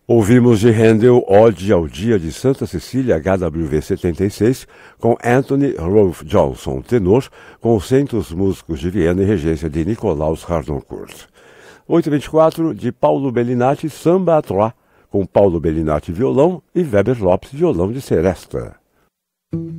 Ouvimos de Handel Ode ao Dia de Santa Cecília, HWV 76, com Anthony Rolf Johnson, tenor, com os Centros Músicos de Viena e regência de Nicolaus Harnoncourt. 8h24, de Paulo Bellinati, Samba à Trois, com Paulo Bellinati violão e Weber Lopes violão de seresta.